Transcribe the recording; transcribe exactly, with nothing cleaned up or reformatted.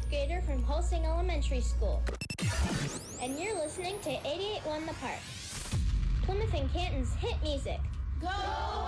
grader from Holsing Elementary School. And you're listening to eighty-eight point one The Park, Plymouth and Canton's hit music. Go